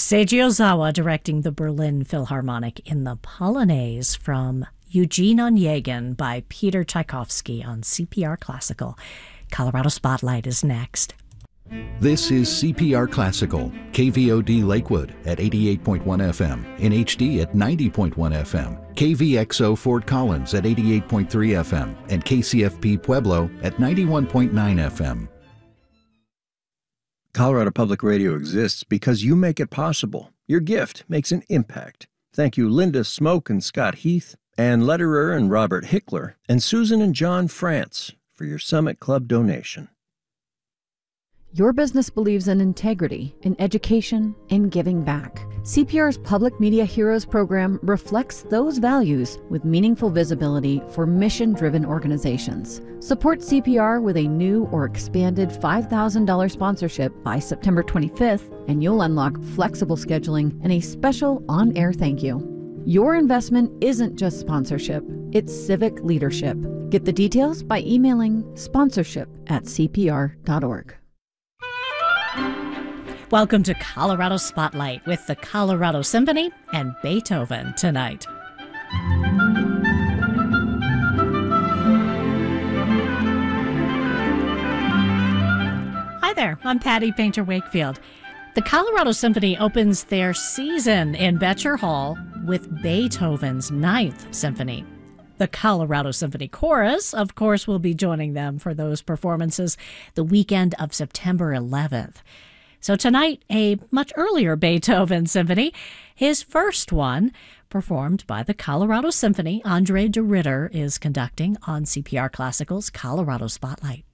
Seiji Ozawa directing the Berlin Philharmonic in the Polonaise from Eugene Onegin by Peter Tchaikovsky on CPR Classical. Colorado Spotlight is next. This is CPR Classical, KVOD Lakewood at 88.1 FM, in HD at 90.1 FM, KVXO Fort Collins at 88.3 FM, and KCFP Pueblo at 91.9 FM. Colorado Public Radio exists because you make it possible. Your gift makes an impact. Thank you, Linda Smoke and Scott Heath, Ann Lederer and Robert Hickler, and Susan and John France for your Summit Club donation. Your business believes in integrity, in education, in giving back. CPR's Public Media Heroes program reflects those values with meaningful visibility for mission-driven organizations. Support CPR with a new or expanded $5,000 sponsorship by September 25th, and you'll unlock flexible scheduling and a special on-air thank you. Your investment isn't just sponsorship, it's civic leadership. Get the details by emailing sponsorship@cpr.org. Welcome to Colorado Spotlight with the Colorado Symphony and Beethoven tonight. Hi there, I'm Patty Painter Wakefield. The Colorado Symphony opens their season in Becher Hall with Beethoven's Ninth Symphony. The Colorado Symphony Chorus, of course, will be joining them for those performances the weekend of September 11th. So tonight, a much earlier Beethoven symphony, his first one, performed by the Colorado Symphony. Andre de Ritter is conducting on CPR Classical's Colorado Spotlight.